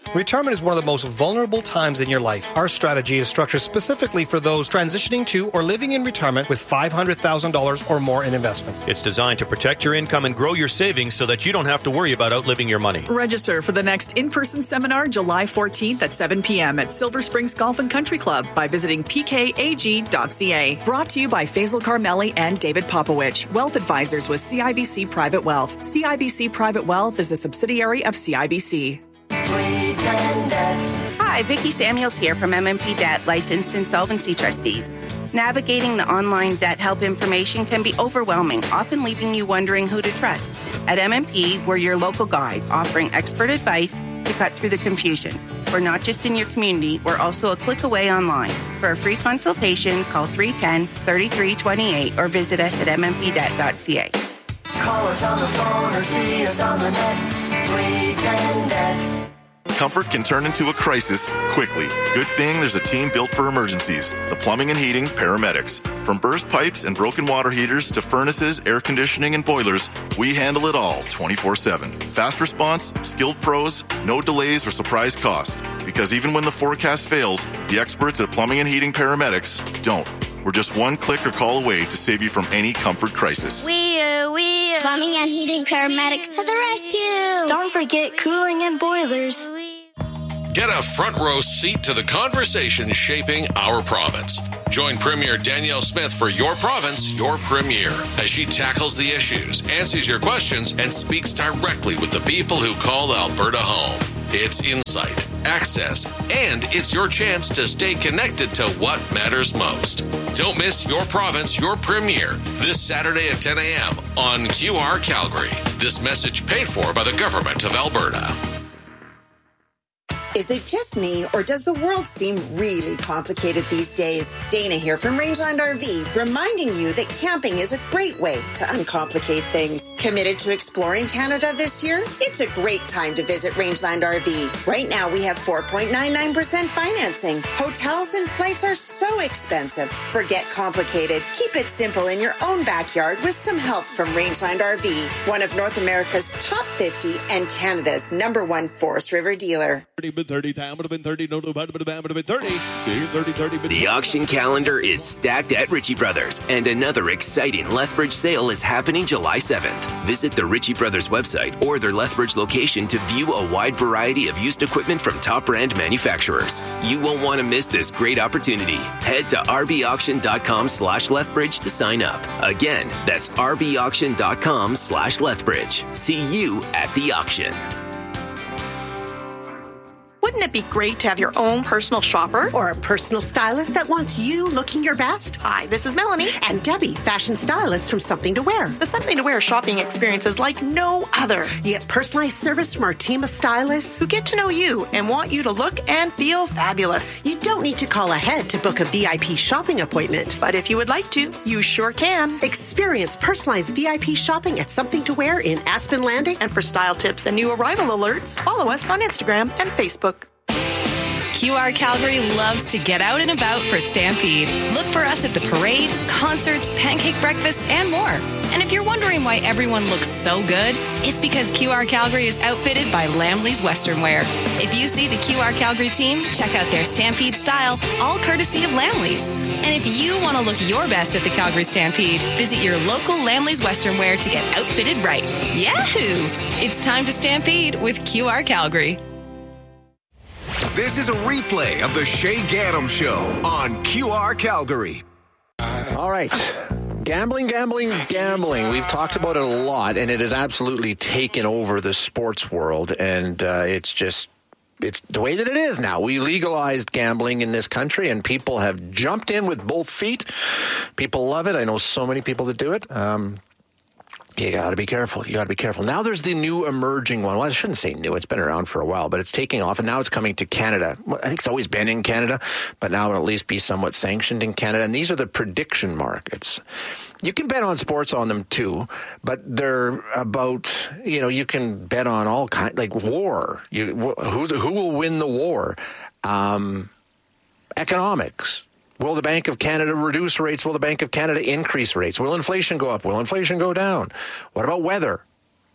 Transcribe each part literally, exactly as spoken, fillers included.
Retirement is one of the most vulnerable times in your life. Our strategy is structured specifically for those transitioning to or living in retirement with five hundred thousand dollars or more in investments. It's designed to protect your income and grow your savings so that you don't have to worry about outliving your money. Register for the next in-person seminar July fourteenth at seven p.m. at Silver Springs Golf and Country Club by visiting p k a g dot c a. Brought to you by Faisal Carmelli and David Popowich, Wealth Advisors with C I B C Private Wealth. C I B C Private Wealth is a subsidiary of C I B C. Hi, Vicki Samuels here from M M P Debt, licensed insolvency trustees. Navigating the online debt help information can be overwhelming, often leaving you wondering who to trust. At M M P, we're your local guide, offering expert advice to cut through the confusion. We're not just in your community, we're also a click away online. For a free consultation, call three one zero, three three two eight or visit us at m m p debt dot c a. Call us on the phone or see us on the net. three one zero net. Comfort can turn into a crisis quickly. Good thing there's a team built for emergencies. The Plumbing and Heating Paramedics. From burst pipes and broken water heaters to furnaces, air conditioning, and boilers, we handle it all twenty-four seven. Fast response, skilled pros, no delays or surprise cost. Because even when the forecast fails, the experts at Plumbing and Heating Paramedics don't. We're just one click or call away to save you from any comfort crisis. We, uh, we, uh, Plumbing and Heating Paramedics to the rescue. Don't forget cooling and boilers. Get a front row seat to the conversation shaping our province. Join Premier Danielle Smith for Your Province, Your Premier, as she tackles the issues, answers your questions, and speaks directly with the people who call Alberta home. It's insight, access, and it's your chance to stay connected to what matters most. Don't miss Your Province, Your Premier this Saturday at ten a.m. on Q R Calgary. This message paid for by the Government of Alberta. Is it just me, or does the world seem really complicated these days? Dana here from Rangeland R V, reminding you that camping is a great way to uncomplicate things. Committed to exploring Canada this year? It's a great time to visit Rangeland R V. Right now, we have four point nine nine percent financing. Hotels and flights are so expensive. Forget complicated. Keep it simple in your own backyard with some help from Rangeland R V, one of North America's top fifty and Canada's number one Forest River dealer. thirty, time would have been thirty, no, no, would have been thirty, thirty, thirty. The auction calendar is stacked at Ritchie Brothers, and another exciting Lethbridge sale is happening July seventh. Visit the Ritchie Brothers website or their Lethbridge location to view a wide variety of used equipment from top brand manufacturers. You won't want to miss this great opportunity. Head to rbauction.com slash Lethbridge to sign up. Again, that's rbauction.com slash Lethbridge. See you at the auction. Wouldn't it be great to have your own personal shopper? Or a personal stylist that wants you looking your best? Hi, this is Melanie. And Debbie, fashion stylist from Something to Wear. The Something to Wear shopping experience is like no other. You get personalized service from our team of stylists who get to know you and want you to look and feel fabulous. You don't need to call ahead to book a V I P shopping appointment. But if you would like to, you sure can. Experience personalized V I P shopping at Something to Wear in Aspen Landing. And for style tips and new arrival alerts, follow us on Instagram and Facebook. Q R Calgary loves to get out and about for Stampede. Look for us at the parade, concerts, pancake breakfast, and more. And if you're wondering why everyone looks so good, it's because Q R Calgary is outfitted by Lamley's Western Wear. If you see the Q R Calgary team, check out their Stampede style, all courtesy of Lamley's. And if you want to look your best at the Calgary Stampede, visit your local Lamley's Western Wear to get outfitted right. Yahoo! It's time to Stampede with Q R Calgary. This is a replay of the Shay Gaddam Show on Q R Calgary. All right. Gambling, gambling, gambling. We've talked about it a lot, and it has absolutely taken over the sports world, and uh, it's just, it's the way that it is now. We legalized gambling in this country, and people have jumped in with both feet. People love it. I know so many people that do it. Um, You got to be careful. You got to be careful. Now there's the new emerging one. Well, I shouldn't say new. It's been around for a while, but it's taking off, and now it's coming to Canada. Well, I think it's always been in Canada, but now it'll at least be somewhat sanctioned in Canada. And these are the prediction markets. You can bet on sports on them too, but they're about, you know, you can bet on all kinds, like war. You, who's, who will win the war? Um, economics. Will the Bank of Canada reduce rates? Will the Bank of Canada increase rates? Will inflation go up? Will inflation go down? What about weather?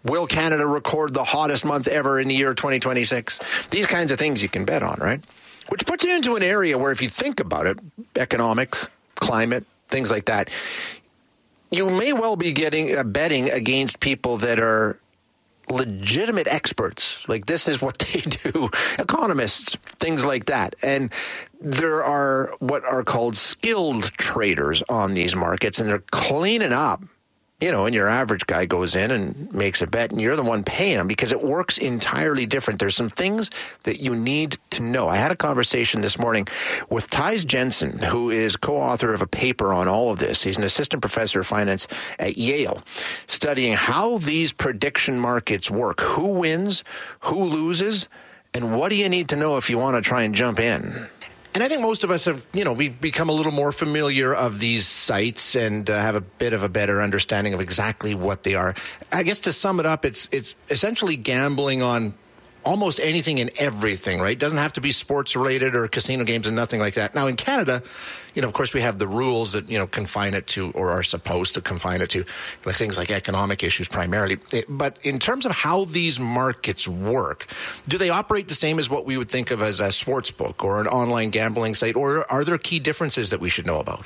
Will Canada record the hottest month ever in the year twenty twenty-six? These kinds of things you can bet on, right? Which puts you into an area where, if you think about it, economics, climate, things like that, you may well be getting uh, betting against people that are legitimate experts. Like, this is what they do. Economists, things like that. And there are what are called skilled traders on these markets, and they're cleaning up. You know, and your average guy goes in and makes a bet, and you're the one paying him because it works entirely different. There's some things that you need to know. I had a conversation this morning with Thijs Jensen, who is co-author of a paper on all of this. He's an assistant professor of finance at Yale, studying how these prediction markets work, who wins, who loses, and what do you need to know if you want to try and jump in. And I think most of us have, you know, we've become a little more familiar of these sites and uh, have a bit of a better understanding of exactly what they are. I guess to sum it up, it's it's essentially gambling on almost anything and everything, right? It doesn't have to be sports related or casino games and nothing like that. Now, in Canada, you know, of course, we have the rules that, you know, confine it to, or are supposed to confine it to, like things like economic issues primarily. But in terms of how these markets work, do they operate the same as what we would think of as a sports book or an online gambling site, or are there key differences that we should know about?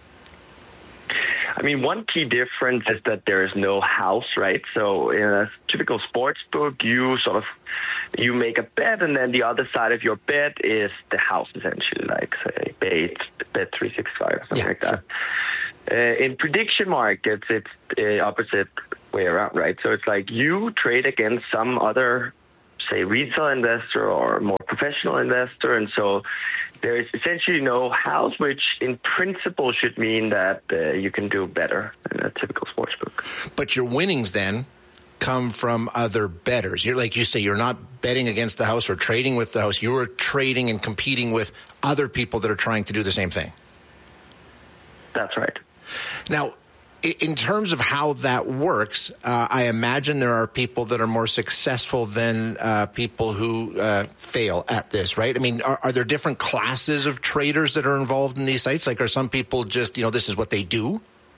I mean, one key difference is that there is no house, right? So in a typical sports book, you sort of, you make a bet, and then the other side of your bet is the house, essentially, like, say, Bet, Bet three sixty-five or something yeah, like that. Sure. Uh, in prediction markets, it's the opposite way around, right? So it's like you trade against some other, say, retail investor or more professional investor, and so there is essentially no house, which in principle should mean that uh, you can do better than a typical sports book. But your winnings then come from other bettors. You're, like you say, you're not betting against the house or trading with the house. You're trading and competing with other people that are trying to do the same thing. That's right. Now, in terms of how that works, uh, I imagine there are people that are more successful than uh, people who uh, fail at this, right? I mean, are, are there different classes of traders that are involved in these sites? Like, are some people just, you know, this is what they do?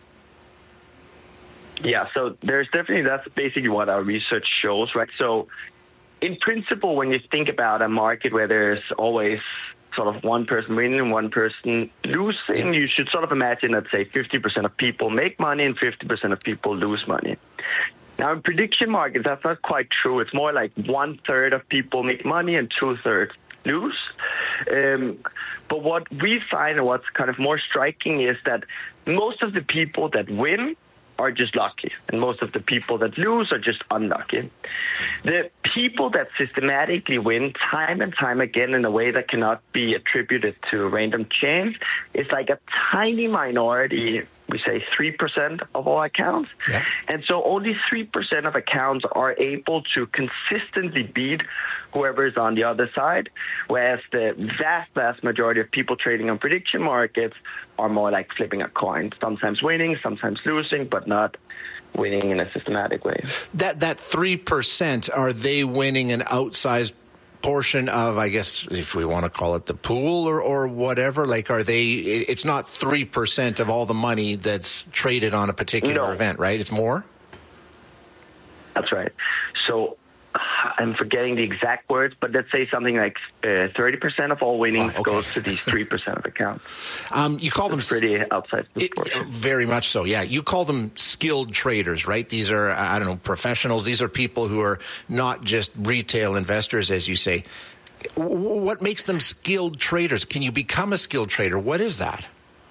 Yeah, so there's definitely, that's basically what our research shows, right? So in principle, when you think about a market where there's always sort of one person winning and one person losing, you should sort of imagine that, say, fifty percent of people make money and fifty percent of people lose money. Now, in prediction markets, that's not quite true. It's more like one-third of people make money and two-thirds lose. Um, but what we find, and what's kind of more striking, is that most of the people that win are just lucky, and most of the people that lose are just unlucky. The people that systematically win time and time again in a way that cannot be attributed to random chance is like a tiny minority. We say three percent of all accounts. Yeah. And so only three percent of accounts are able to consistently beat whoever is on the other side, whereas the vast, vast majority of people trading on prediction markets are more like flipping a coin, sometimes winning, sometimes losing, but not winning in a systematic way. That that three percent, are they winning an outsized portion of, I guess, if we want to call it the pool or, or whatever? Like, are they, it's not three percent of all the money that's traded on a particular no. event, right? It's more? That's right. So I'm forgetting the exact words, but let's say something like uh, thirty percent of all winnings oh, okay. goes to these three percent of accounts. Um, you call That's them pretty outside the sport. It, very much so, yeah. You call them skilled traders, right? These are, I don't know, professionals. These are people who are not just retail investors, as you say. What makes them skilled traders? Can you become a skilled trader? What is that?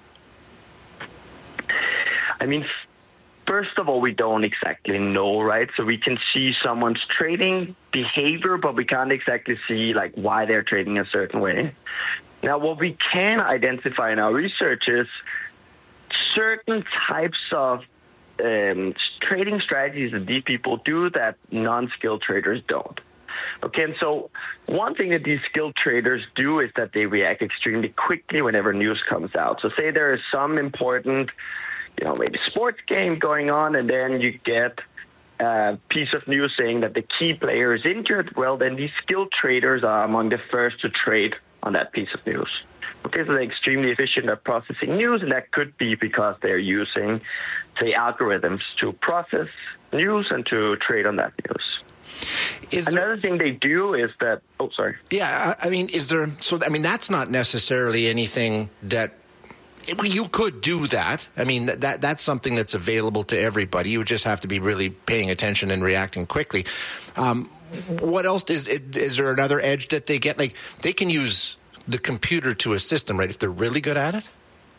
I mean, first of all, we don't exactly know, right? So we can see someone's trading behavior, but we can't exactly see like why they're trading a certain way. Now, what we can identify in our research is certain types of um, trading strategies that these people do that non-skilled traders don't. Okay, and so one thing that these skilled traders do is that they react extremely quickly whenever news comes out. So say there is some important, you know, maybe sports game going on, and then you get a piece of news saying that the key player is injured. Well, then these skilled traders are among the first to trade on that piece of news. Okay, so they're extremely efficient at processing news, and that could be because they're using, say, algorithms to process news and to trade on that news. Is Another there, thing they do is that, oh, sorry. Yeah, I, I mean, is there, so, I mean, that's not necessarily anything that, you could do that. I mean, that, that that's something that's available to everybody. You would just have to be really paying attention and reacting quickly. Um, what else is, is there another edge that they get? Like, they can use the computer to assist them, right, if they're really good at it?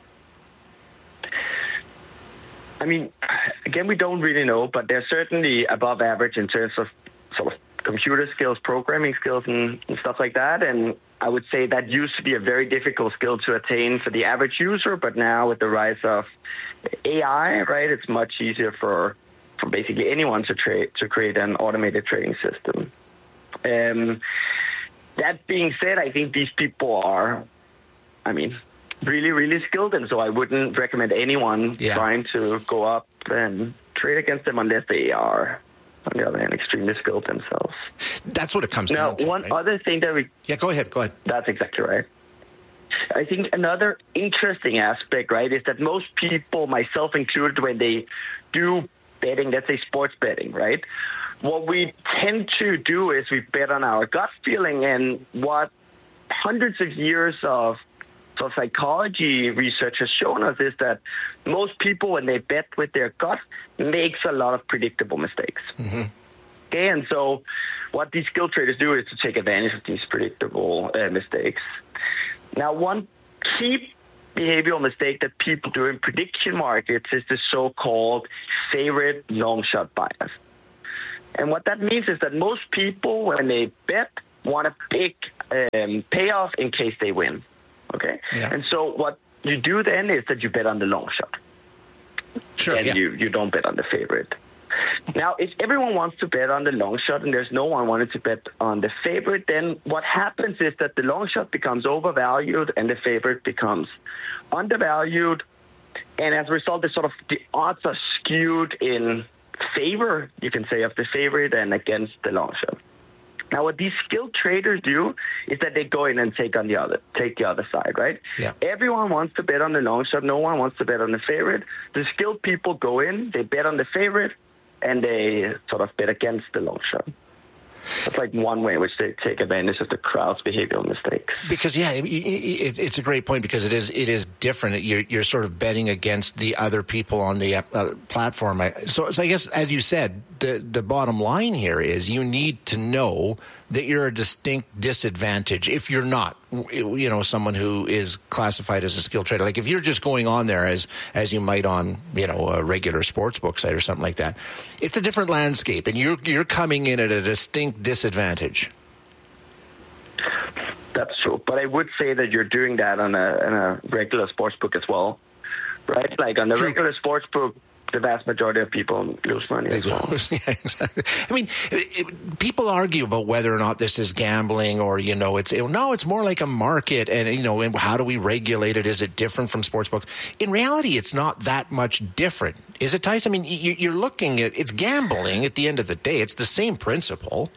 I mean, again, we don't really know, but they're certainly above average in terms of sort of computer skills, programming skills, and, and stuff like that. And I would say that used to be a very difficult skill to attain for the average user, but now with the rise of A I, right, it's much easier for, for basically anyone to trade to create an automated trading system. Um, that being said, I think these people are, I mean, really, really skilled, and so I wouldn't recommend anyone yeah. trying to go up and trade against them unless they are, on the other hand, extremely skilled themselves. That's what it comes now, down to. Now, one right? other thing that we... Yeah, go ahead, go ahead. That's exactly right. I think another interesting aspect, right, is that most people, myself included, when they do betting, let's say sports betting, right, what we tend to do is we bet on our gut feeling, and what hundreds of years of So psychology research has shown us is that most people, when they bet with their gut, makes a lot of predictable mistakes. Mm-hmm. Okay, and so what these skill traders do is to take advantage of these predictable uh, mistakes. Now, one key behavioral mistake that people do in prediction markets is the so-called favorite long shot bias. And what that means is that most people, when they bet, want a big um, payoff in case they win. Okay, yeah. And so what you do then is that you bet on the long shot. Sure, and yeah. you, you don't bet on the favorite. Now, if everyone wants to bet on the long shot and there's no one wanting to bet on the favorite, then what happens is that the long shot becomes overvalued and the favorite becomes undervalued. And as a result, the sort of the odds are skewed in favor, you can say, of the favorite and against the long shot. Now, what these skilled traders do is that they go in and take on the other, take the other side, right? Yeah. Everyone wants to bet on the long shot. No one wants to bet on the favorite. The skilled people go in, they bet on the favorite, and they sort of bet against the long shot. That's like one way in which they take advantage of the crowd's behavioral mistakes. Because, yeah, it, it, it's a great point because it is it is different. You're, you're sort of betting against the other people on the uh, platform. So, so I guess, as you said, the, the bottom line here is you need to know that you're a distinct disadvantage if you're not, you know, someone who is classified as a skilled trader. Like if you're just going on there as as you might on, you know, a regular sports book site or something like that, it's a different landscape, and you're you're coming in at a distinct disadvantage. That's true, but I would say that you're doing that on a, on a regular sports book as well, right? Like on the true. regular sports book, the vast majority of people lose money. They as well. lose, yeah, exactly. I mean, it, it, people argue about whether or not this is gambling or, you know, it's, it, no, it's more like a market and, you know, and how do we regulate it? Is it different from sports books? In reality, it's not that much different. Is it, Tyson? I mean, you, you're looking at, it's gambling at the end of the day. It's the same principle.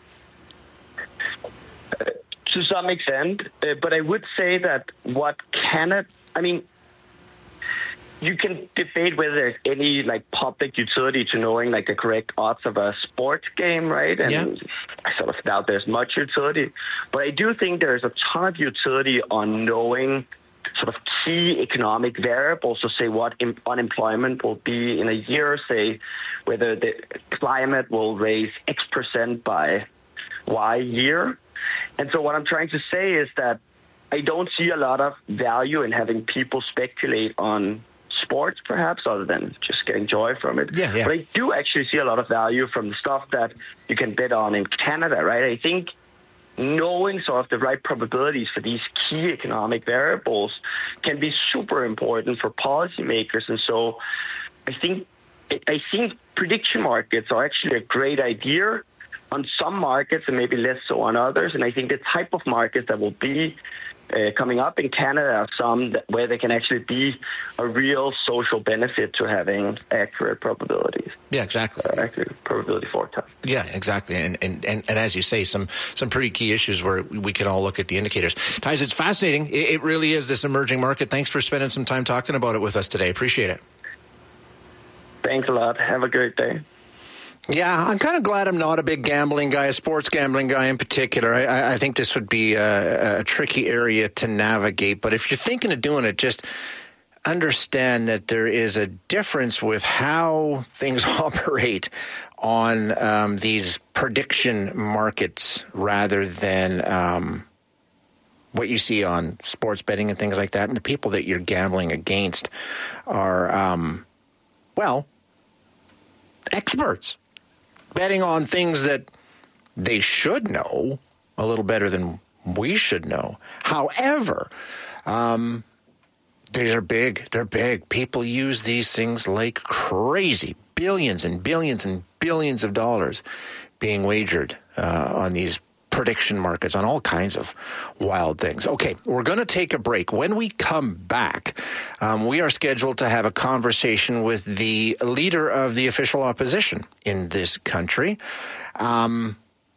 Uh, to some extent, uh, but I would say that what cannot, I mean, you can debate whether there's any like public utility to knowing like the correct odds of a sports game, right? And yeah. I sort of doubt there's much utility, but I do think there's a ton of utility on knowing sort of key economic variables. So say what im- unemployment will be in a year, say whether the climate will raise X percent by Y year. And so what I'm trying to say is that I don't see a lot of value in having people speculate on sports, perhaps, other than just getting joy from it. Yeah, yeah. But I do actually see a lot of value from the stuff that you can bet on in Canada, right? I think knowing sort of the right probabilities for these key economic variables can be super important for policymakers. And so I think I think prediction markets are actually a great idea on some markets and maybe less so on others. And I think the type of markets that will be Uh, coming up in Canada are some that, where there can actually be a real social benefit to having accurate probabilities. Yeah, exactly. Uh, accurate probability forecast. Yeah, exactly. And, and and and as you say, some some pretty key issues where we can all look at the indicators. Tyson, it's fascinating. It, it really is, this emerging market. Thanks for spending some time talking about it with us today. Appreciate it. Thanks a lot. Have a great day. Yeah, I'm kind of glad I'm not a big gambling guy, a sports gambling guy in particular. I, I think this would be a, a tricky area to navigate. But if you're thinking of doing it, just understand that there is a difference with how things operate on um, these prediction markets rather than um, what you see on sports betting and things like that. And the people that you're gambling against are, um, well, experts betting on things that they should know a little better than we should know. However, um, these are big. They're big. People use these things like crazy. Billions and billions and billions of dollars being wagered uh, on these prediction markets, on all kinds of wild things. Okay, we're going to take a break. When we come back, um, we are scheduled to have a conversation with the leader of the official opposition in this country. Um,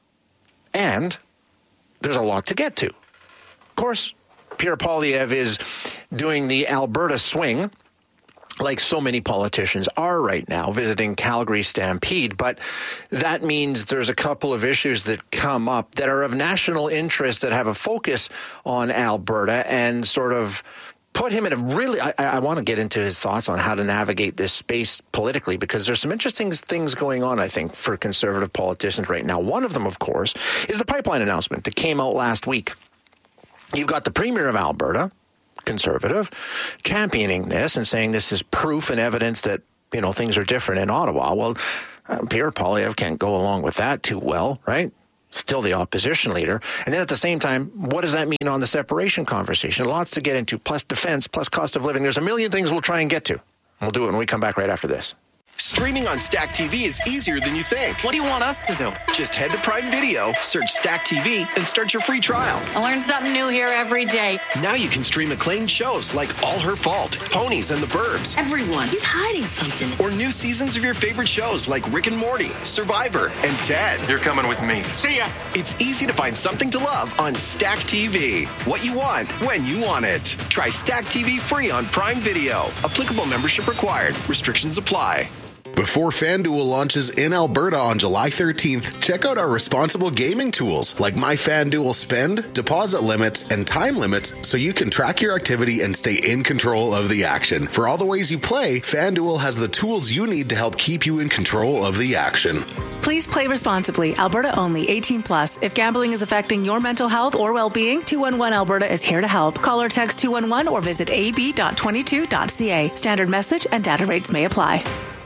and there's a lot to get to. Of course, Pierre Poilievre is doing the Alberta swing, like so many politicians are right now, visiting Calgary Stampede. But that means there's a couple of issues that come up that are of national interest that have a focus on Alberta and sort of put him in a really, I, I want to get into his thoughts on how to navigate this space politically, because there's some interesting things going on, I think, for conservative politicians right now. One of them, of course, is the pipeline announcement that came out last week. You've got the Premier of Alberta, Conservative, championing this and saying this is proof and evidence that, you know, things are different in Ottawa. Well, uh, Pierre Poilievre can't go along with that too well, right? Still the opposition leader. And then at the same time, what does that mean on the separation conversation? Lots to get into, plus defense, plus cost of living. There's a million things we'll try and get to. We'll do it when we come back right after this. Streaming on Stack T V is easier than you think. What do you want us to do? Just head to Prime Video, search Stack T V, and start your free trial. I learn something new here every day. Now you can stream acclaimed shows like All Her Fault, Ponies and the Burbs. Everyone, he's hiding something. Or new seasons of your favorite shows like Rick and Morty, Survivor, and Ted. You're coming with me. See ya. It's easy to find something to love on Stack T V. What you want, when you want it. Try Stack T V free on Prime Video. Applicable membership required. Restrictions apply. Before FanDuel launches in Alberta on July thirteenth, check out our responsible gaming tools like My FanDuel Spend, deposit limits, and time limits so you can track your activity and stay in control of the action. For all the ways you play, FanDuel has the tools you need to help keep you in control of the action. Please play responsibly. Alberta only. eighteen plus. If gambling is affecting your mental health or well-being, two one one Alberta is here to help. Call or text two one one or visit a b dot twenty-two dot c a. Standard message and data rates may apply.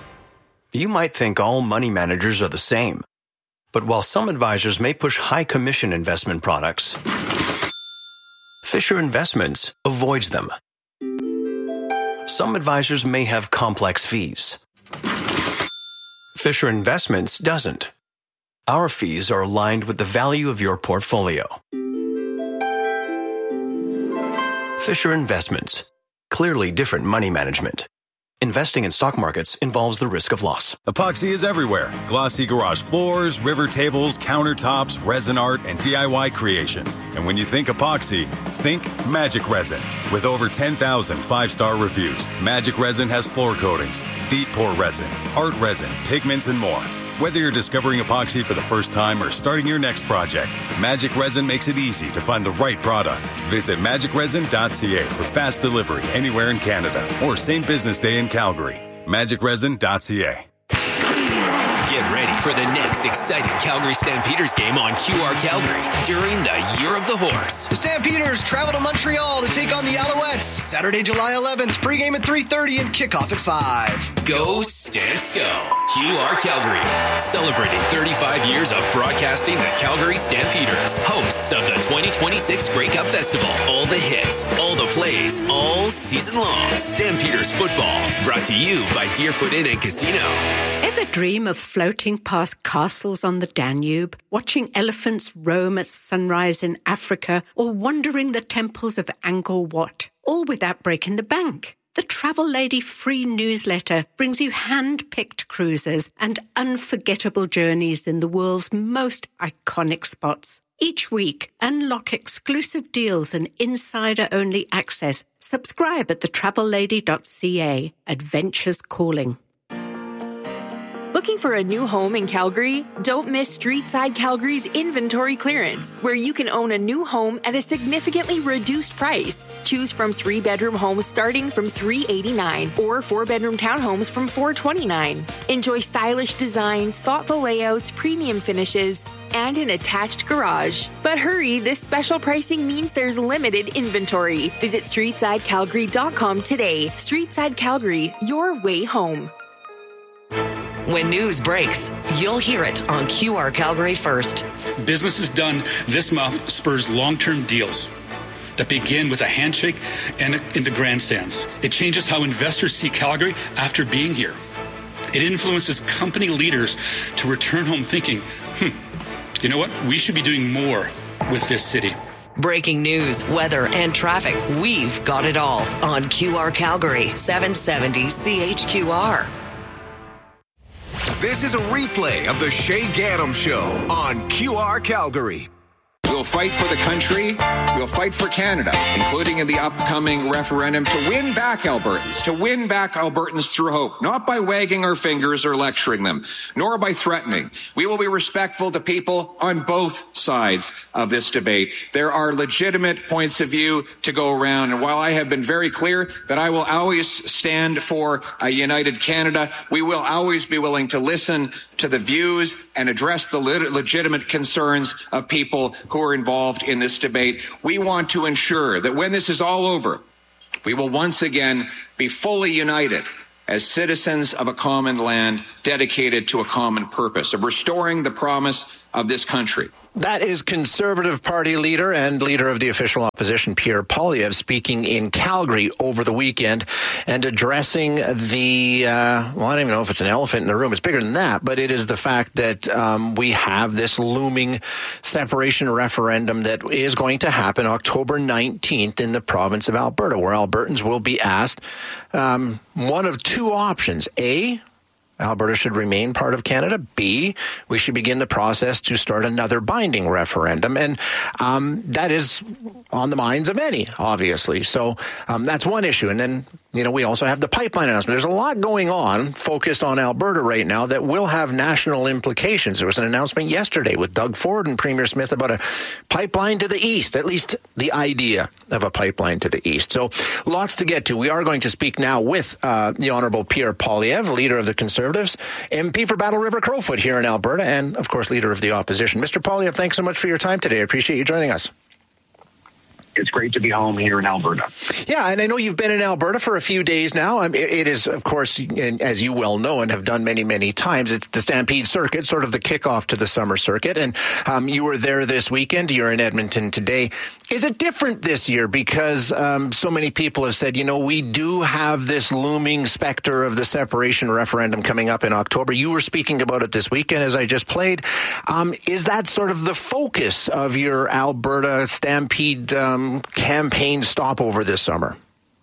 You might think all money managers are the same. But while some advisors may push high commission investment products, Fisher Investments avoids them. Some advisors may have complex fees. Fisher Investments doesn't. Our fees are aligned with the value of your portfolio. Fisher Investments. Clearly different money management. Investing in stock markets involves the risk of loss. Epoxy is everywhere. Glossy garage floors, river tables, countertops, resin art, and D I Y creations. And when you think epoxy, think Magic Resin. With over ten thousand five-star reviews, Magic Resin has floor coatings, deep pour resin, art resin, pigments, and more. Whether you're discovering epoxy for the first time or starting your next project, Magic Resin makes it easy to find the right product. Visit magic resin dot c a for fast delivery anywhere in Canada or same business day in Calgary. magic resin dot c a. Get ready for the next exciting Calgary Stampeders game on Q R Calgary during the Year of the Horse. The Stampeders travel to Montreal to take on the Alouettes. Saturday, July eleventh, pregame at three thirty and kickoff at five. Go Stamps Go! Q R Calgary, celebrating thirty-five years of broadcasting the Calgary Stampeders, hosts of the twenty twenty-six Grey Cup Festival. All the hits, all the plays, all season long. Stampeders football, brought to you by Deerfoot Inn and Casino. Ever dream of floating past castles on the Danube, watching elephants roam at sunrise in Africa, or wandering the temples of Angkor Wat, all without breaking the bank? The Travel Lady free newsletter brings you hand-picked cruises and unforgettable journeys in the world's most iconic spots. Each week, unlock exclusive deals and insider-only access. Subscribe at the travel lady dot c a. Adventures calling. Looking for a new home in Calgary? Don't miss Streetside Calgary's inventory clearance, where you can own a new home at a significantly reduced price. Choose from three-bedroom homes starting from three hundred eighty-nine dollars or four-bedroom townhomes from four hundred twenty-nine dollars. Enjoy stylish designs, thoughtful layouts, premium finishes, and an attached garage. But hurry, this special pricing means there's limited inventory. Visit streetside calgary dot com today. Streetside Calgary, your way home. When news breaks, you'll hear it on Q R Calgary first. Businesses done this month spurs long-term deals that begin with a handshake and in the grandstands. It changes how investors see Calgary after being here. It influences company leaders to return home thinking, hmm, you know what? We should be doing more with this city. Breaking news, weather, and traffic. We've got it all on Q R Calgary, seven seventy C H Q R. This is a replay of the Shay Gaddam Show on Q R Calgary. We'll fight for the country. We'll fight for Canada, including in the upcoming referendum, to win back Albertans, to win back Albertans through hope, not by wagging our fingers or lecturing them, nor by threatening. We will be respectful to people on both sides of this debate. There are legitimate points of view to go around, and while I have been very clear that I will always stand for a united Canada, we will always be willing to listen to the views and address the le- legitimate concerns of people who are involved in this debate. We want to ensure that when this is all over, we will once again be fully united as citizens of a common land dedicated to a common purpose of restoring the promise of this country. That is Conservative Party leader and leader of the official opposition, Pierre Poilievre, speaking in Calgary over the weekend and addressing the, uh, well, I don't even know if it's an elephant in the room. It's bigger than that, but it is the fact that um, we have this looming separation referendum that is going to happen October nineteenth in the province of Alberta, where Albertans will be asked um, one of two options. A, Alberta should remain part of Canada. B, we should begin the process to start another binding referendum. And um, that is on the minds of many, obviously. So um, that's one issue. And then, you know, we also have the pipeline announcement. There's a lot going on focused on Alberta right now that will have national implications. There was an announcement yesterday with Doug Ford and Premier Smith about a pipeline to the east, at least the idea of a pipeline to the east. So lots to get to. We are going to speak now with uh, the Honourable Pierre Poilievre, leader of the Conservatives, M P for Battle River Crowfoot here in Alberta, and, of course, leader of the opposition. Mister Poilievre, thanks so much for your time today. I appreciate you joining us. It's great to be home here in Alberta. Yeah, and I know you've been in Alberta for a few days now. Um, it, it is, of course, as you well know and have done many, many times, it's the Stampede Circuit, sort of the kickoff to the summer circuit. And um, you were there this weekend. You're in Edmonton today. Is it different this year because um, so many people have said, you know, we do have this looming specter of the separation referendum coming up in October. You were speaking about it this weekend, as I just played. Um, is that sort of the focus of your Alberta Stampede um, campaign stopover this summer?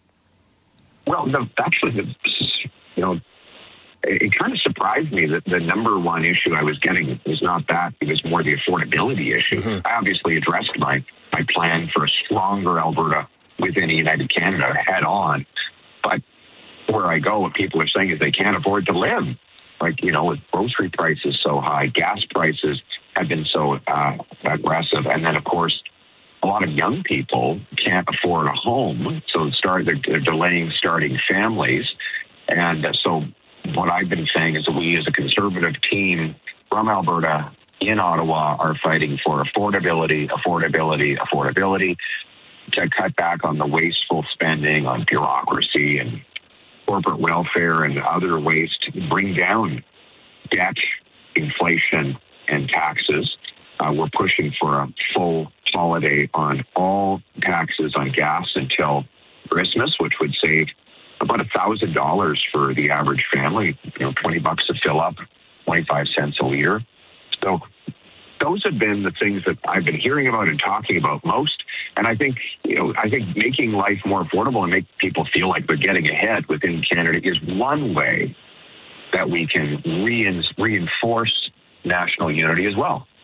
Well, the, actually, the, you know, it, it kind of surprised me that the number one issue I was getting was not that; it was more the affordability issue. Mm-hmm. I obviously addressed my my plan for a stronger Alberta within a united Canada head on, but where I go, what people are saying is they can't afford to live. Like, you know, with grocery prices so high, gas prices have been so uh, aggressive, and then of course, a lot of young people can't afford a home, so start they're, they're delaying starting families. And so what I've been saying is that we as a Conservative team from Alberta in Ottawa are fighting for affordability, affordability, affordability, to cut back on the wasteful spending on bureaucracy and corporate welfare and other ways to bring down debt, inflation, and taxes. Uh, we're pushing for a full holiday on all taxes on gas until Christmas, which would save about a thousand dollars for the average family. You know, twenty bucks to fill up, twenty-five cents a liter. So those have been the things that I've been hearing about and talking about most. And I think, you know, I think making life more affordable and make people feel like they're getting ahead within Canada is one way that we can re- reinforce national unity as well.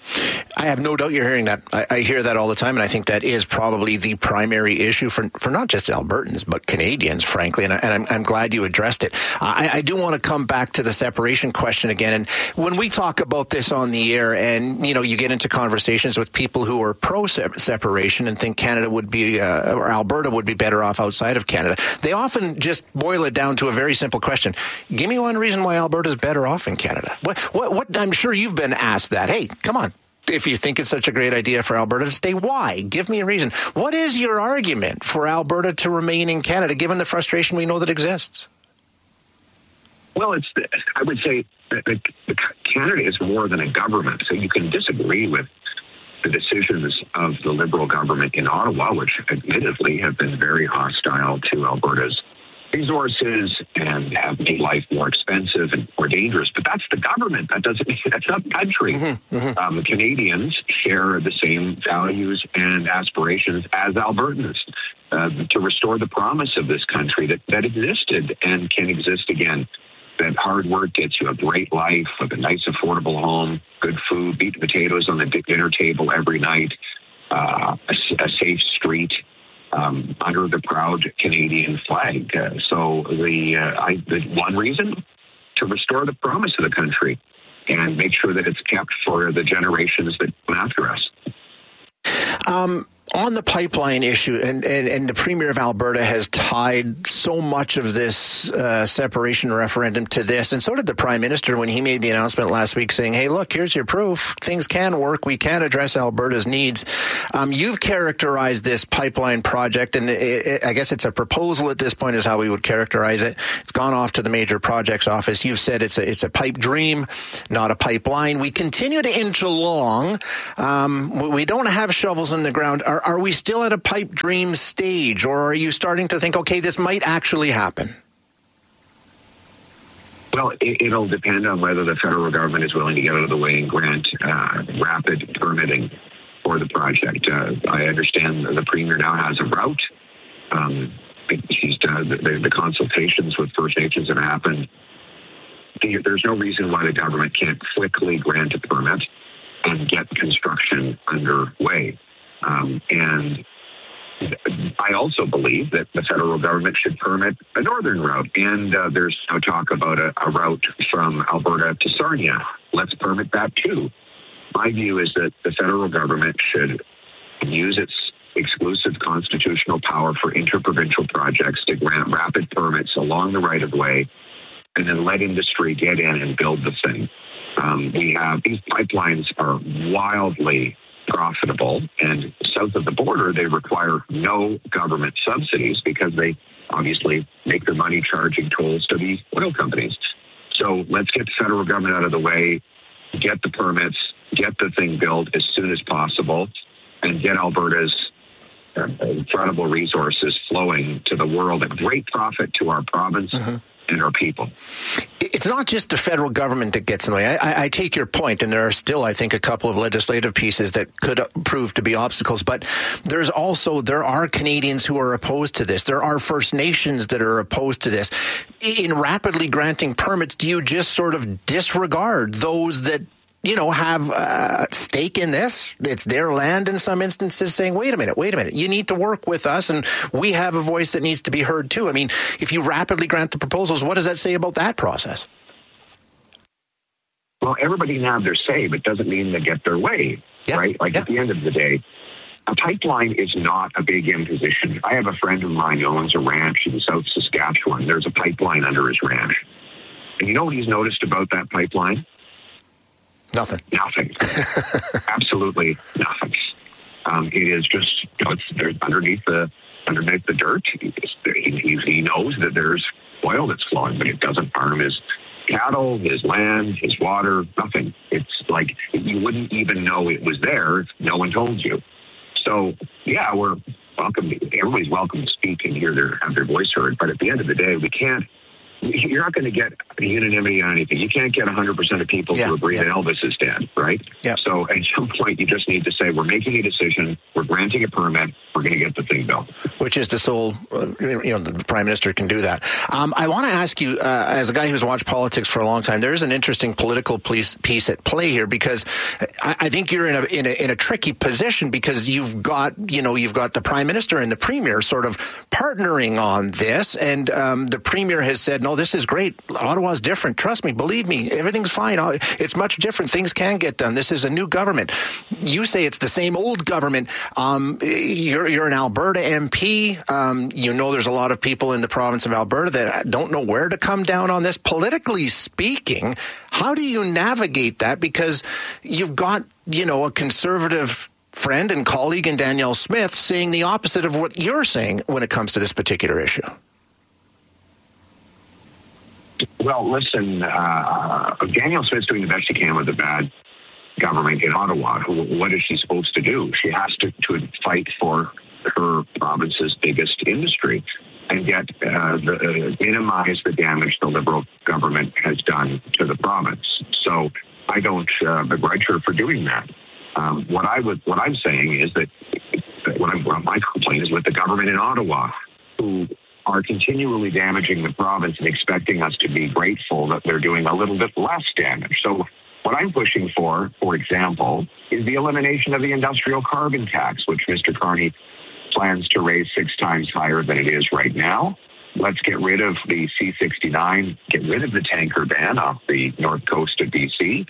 I have no doubt you're hearing that. I, I hear that all the time, and I think that is probably the primary issue for for not just Albertans, but Canadians, frankly, and, I, and I'm, I'm glad you addressed it. I, I do want to come back to the separation question again, and when we talk about this on the air, and, you know, you get into conversations with people who are pro-separation and think Canada would be, uh, or Alberta would be better off outside of Canada, they often just boil it down to a very simple question. Give me one reason why Alberta is better off in Canada. What, what, what, I'm sure you've been asked that. Hey, come on. If you think it's such a great idea for Alberta to stay, why? Give me a reason. What is your argument for Alberta to remain in Canada, given the frustration we know that exists? Well, it's. I would say that the, the Canada is more than a government, so you can disagree with the decisions of the Liberal government in Ottawa, which admittedly have been very hostile to Alberta's resources and have made life more expensive and more dangerous. But that's the government. That doesn't. That's not the country. Mm-hmm, mm-hmm. Um, Canadians share the same values and aspirations as Albertans uh, to restore the promise of this country that, that existed and can exist again. That hard work gets you a great life with a nice, affordable home, good food, beet potatoes on the dinner table every night, uh, a, a safe street. Um, under the proud Canadian flag. Uh, so the, uh, I, the one reason to restore the promise of the country and make sure that it's kept for the generations that come after us. Um, on the pipeline issue, and, and, and the Premier of Alberta has tied so much of this uh, separation referendum to this, and so did the Prime Minister when he made the announcement last week saying, hey, look, here's your proof. Things can work. We can address Alberta's needs. Um, you've characterized this pipeline project, and it, it, I guess it's a proposal at this point is how we would characterize it. It's gone off to the Major Projects Office. You've said it's a, it's a pipe dream, not a pipeline. We continue to inch along. Um, we don't have shovels in the ground. Are, are we still at a pipe dream stage, or are you starting to think, okay, this might actually happen? Well, it, it'll depend on whether the federal government is willing to get out of the way and grant uh, rapid permitting for the project. Uh, I understand the Premier now has a route. Um, she's done the, the, the consultations with First Nations have happened. There's no reason why the government can't quickly grant a permit and get construction underway. Um, and I also believe that the federal government should permit a northern route. And uh, there's no talk about a, a route from Alberta to Sarnia. Let's permit that too. My view is that the federal government should use its exclusive constitutional power for interprovincial projects to grant rapid permits along the right-of-way and then let industry get in and build the thing. Um, we have these pipelines are wildly profitable, and south of the border, they require no government subsidies because they obviously make their money charging tolls to the oil companies. So let's get the federal government out of the way, get the permits, get the thing built as soon as possible, and get Alberta's uh, incredible resources flowing to the world at great profit to our province. Mm-hmm. And our people. It's not just the federal government that gets in the way. I, I take your point, and there are still, I think, a couple of legislative pieces that could prove to be obstacles. But there's also, there are Canadians who are opposed to this. There are First Nations that are opposed to this. In rapidly granting permits, do you just sort of disregard those that, you know, have a stake in this? It's their land in some instances, saying, wait a minute, wait a minute, you need to work with us, and we have a voice that needs to be heard too. I mean, if you rapidly grant the proposals, what does that say about that process? Well, everybody can have their say, but doesn't mean they get their way, yeah. right? Like yeah. At the end of the day, a pipeline is not a big imposition. I have a friend of mine who owns a ranch in South Saskatchewan. There's a pipeline under his ranch. And you know what he's noticed about that pipeline? Nothing. Nothing. Absolutely nothing. Um, it is just, you know, it's there's underneath the underneath the dirt. He, he, he knows that there's oil that's flowing, but it doesn't harm his cattle, his land, his water, nothing. It's like you wouldn't even know it was there if no one told you. So, yeah, we're welcome. To, everybody's welcome to speak and hear their have their voice heard. But at the end of the day, we can't you're not going to get unanimity on anything. You can't get one hundred percent of people Yeah, to agree yeah. that Elvis is dead, right? Yeah. So at some point, you just need to say, we're making a decision, we're granting a permit, we're going to get the thing built. Which is the sole, uh, you know, the Prime Minister can do that. Um, I want to ask you, uh, as a guy who's watched politics for a long time, there's an interesting political piece, piece at play here, because I, I think you're in a, in a in a tricky position, because you've got, you know, you've got the Prime Minister and the Premier sort of partnering on this, and um, the Premier has said, no, this is great. Ottawa's different. Trust me, believe me, everything's fine. It's much different. Things can get done. This is a new government. You say it's the same old government. Um, you're, you're an Alberta M P. Um, you know there's a lot of people in the province of Alberta that don't know where to come down on this. Politically speaking, how do you navigate that? Because you've got, you know, a conservative friend and colleague in Danielle Smith saying the opposite of what you're saying when it comes to this particular issue. Well, listen, uh, Danielle Smith's doing the best she can with the bad government in Ottawa. What is she supposed to do? She has to, to fight for her province's biggest industry and get uh, the, uh, minimize the damage the Liberal government has done to the province. So I don't uh, begrudge her for doing that. Um, what I would, what I'm saying is that what, I'm, what my complaint is with the government in Ottawa, who are continually damaging the province and expecting us to be grateful that they're doing a little bit less damage. So what I'm pushing for, for example, is the elimination of the industrial carbon tax, which Mister Carney plans to raise six times higher than it is right now. Let's get rid of the C sixty-nine, get rid of the tanker ban off the north coast of B C,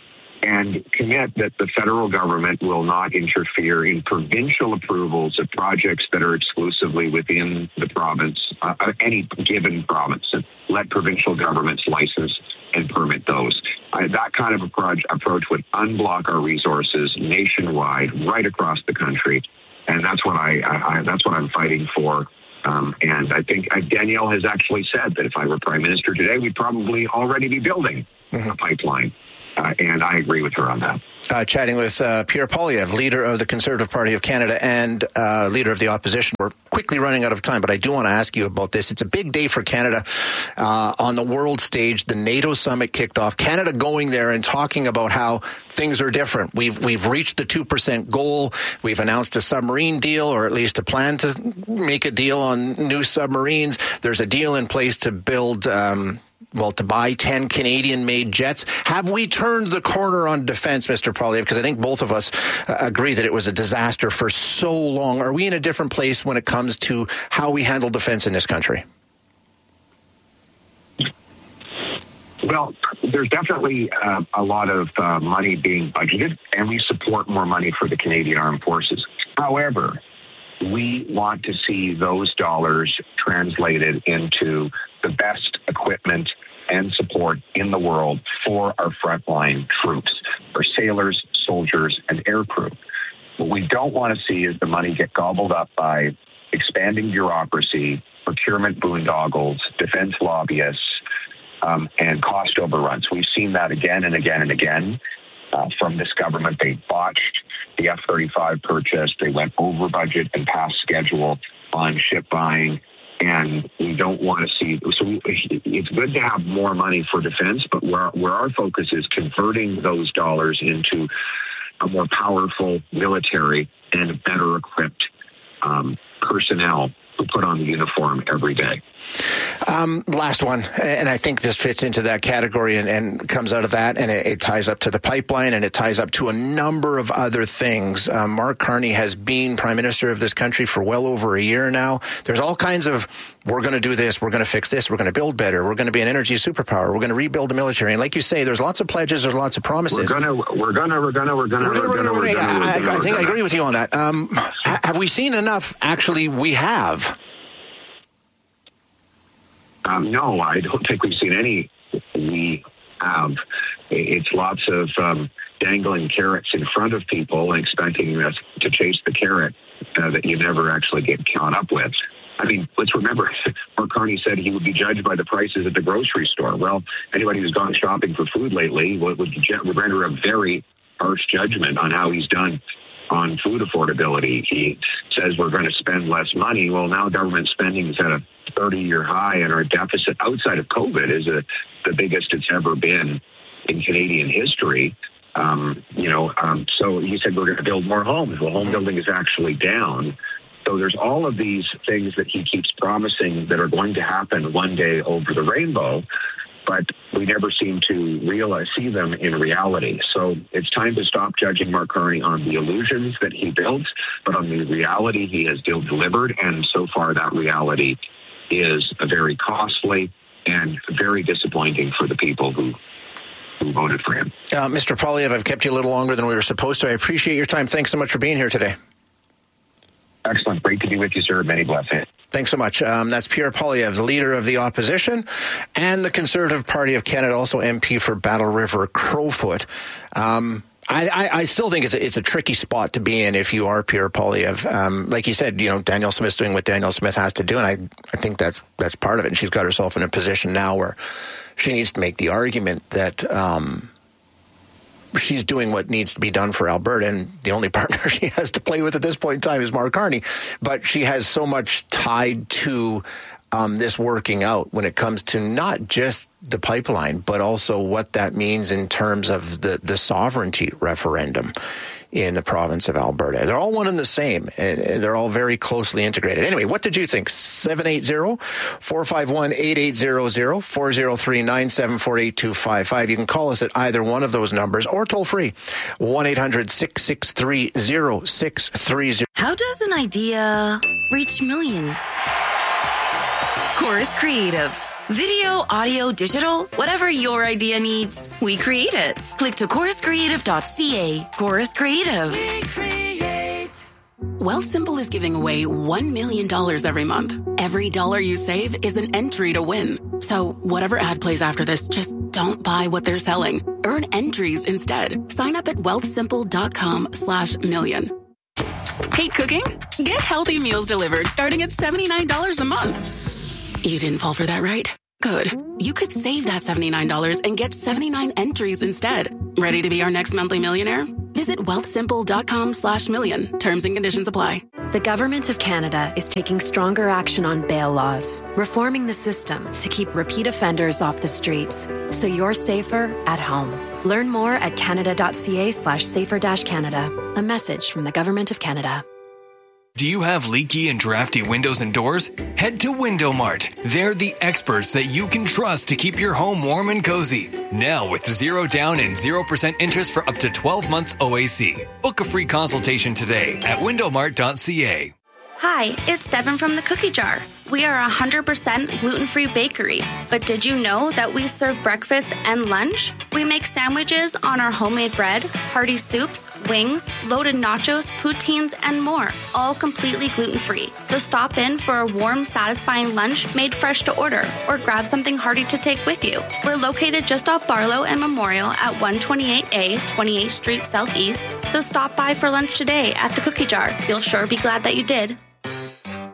and commit that the federal government will not interfere in provincial approvals of projects that are exclusively within the province, uh, any given province, and let provincial governments license and permit those. Uh, that kind of approach, approach would unblock our resources nationwide, right across the country, and that's what I, I, I that's what I'm fighting for. Um, and I think uh, Danielle has actually said that if I were Prime Minister today, we'd probably already be building mm-hmm. a pipeline. Uh, and I agree with her on that. Uh, chatting with uh, Pierre Poilievre, leader of the Conservative Party of Canada and uh, leader of the opposition. We're quickly running out of time, but I do want to ask you about this. It's a big day for Canada uh, on the world stage. The NATO summit kicked off. Canada going there and talking about how things are different. We've we've reached the two percent goal. We've announced a submarine deal, or at least a plan to make a deal on new submarines. There's a deal in place to build... Um, Well, to buy ten Canadian-made jets. Have we turned the corner on defense, Mister Poilievre? Because I think both of us uh, agree that it was a disaster for so long. Are we in a different place when it comes to how we handle defense in this country? Well, there's definitely uh, a lot of uh, money being budgeted, and we support more money for the Canadian Armed Forces. However, we want to see those dollars translated into the best equipment and support in the world for our frontline troops, for sailors, soldiers, and aircrew. What we don't want to see is the money get gobbled up by expanding bureaucracy, procurement boondoggles, defense lobbyists, um, and cost overruns. We've seen that again and again and again uh, from this government. They botched the F thirty-five purchase. They went over budget and past schedule on ship buying. And we don't want to see, so we, it's good to have more money for defense, but where, where our focus is converting those dollars into a more powerful military and better equipped um, personnel who put on the uniform every day. Um, last one, and I think this fits into that category and, and comes out of that, and it, it ties up to the pipeline, and it ties up to a number of other things. Uh, Mark Carney has been Prime Minister of this country for well over a year now. There's all kinds of, we're going to do this, we're going to fix this, we're going to build better, we're going to be an energy superpower, we're going to rebuild the military. And like you say, there's lots of pledges, there's lots of promises. We're going to, we're going to, we're going to, we're going to, we're going to, we're going to. I think I agree with you on that. Um, have we seen enough? Actually, we have. Um, no, I don't think we've seen any. We have. It's lots of um, dangling carrots in front of people and expecting us to chase the carrot uh, that you never actually get caught up with. I mean, let's remember, Mark Carney said he would be judged by the prices at the grocery store. Well, anybody who's gone shopping for food lately would, would, would render a very harsh judgment on how he's done on food affordability. He says we're going to spend less money. Well, now government spending is at a thirty-year high, and our deficit outside of COVID is a, the biggest it's ever been in Canadian history. Um, you know, um, so he said we're going to build more homes. Well, home building is actually down. So there's all of these things that he keeps promising that are going to happen one day over the rainbow, but we never seem to realize, see them in reality. So it's time to stop judging Mark Carney on the illusions that he built, but on the reality he has still delivered. And so far, that reality is very costly and very disappointing for the people who who voted for him. Uh, Mister Poilievre, I've kept you a little longer than we were supposed to. I appreciate your time. Thanks so much for being here today. Excellent. Great to be with you, sir. Many blessings. Thanks so much. Um, that's Pierre Poilievre, the leader of the opposition and the Conservative Party of Canada, also M P for Battle River Crowfoot. Um, I, I, I still think it's a, it's a tricky spot to be in if you are Pierre Poilievre. Um, like you said, you know, Danielle Smith's doing what Danielle Smith has to do, and I, I think that's that's part of it. And she's got herself in a position now where she needs to make the argument that um, she's doing what needs to be done for Alberta, and the only partner she has to play with at this point in time is Mark Carney. But she has so much tied to um, this working out when it comes to not just the pipeline, but also what that means in terms of the, the sovereignty referendum in the province of Alberta. They're all one and the same, and they're all very closely integrated. Anyway, what did you think? seven eight zero, four five one, eight eight zero zero, four zero three, nine seven four, eight two five five. You can call us at either one of those numbers or toll free, one eight hundred, six six three, zero six three zero. How does an idea reach millions? Chorus Creative. Video, audio, digital, whatever your idea needs, we create it. Click to chorus creative dot c a. Chorus Creative. We create. Wealthsimple is giving away one million dollars every month. Every dollar you save is an entry to win. So whatever ad plays after this, just don't buy what they're selling. Earn entries instead. Sign up at wealthsimple.com slash million. Hate cooking? Get healthy meals delivered starting at seventy-nine dollars a month. You didn't fall for that, right? Good. You could save that seventy-nine dollars and get seventy-nine entries instead. Ready to be our next monthly millionaire? Visit wealthsimple.com slash million. Terms and conditions apply. The Government of Canada is taking stronger action on bail laws, reforming the system to keep repeat offenders off the streets, so you're safer at home. Learn more at canada.ca slash safer dash Canada. A message from the Government of Canada. Do you have leaky and drafty windows and doors? Head to Window Mart. They're the experts that you can trust to keep your home warm and cozy. Now with zero down and zero percent interest for up to twelve months O A C. Book a free consultation today at window mart dot c a. Hi, it's Devin from the Cookie Jar. We are a one hundred percent gluten-free bakery. But did you know that we serve breakfast and lunch? We make sandwiches on our homemade bread, hearty soups, wings, loaded nachos, poutines, and more, all completely gluten-free. So stop in for a warm, satisfying lunch made fresh to order, or grab something hearty to take with you. We're located just off Barlow and Memorial at one twenty-eight A, twenty-eighth Street Southeast. So stop by for lunch today at the Cookie Jar. You'll sure be glad that you did.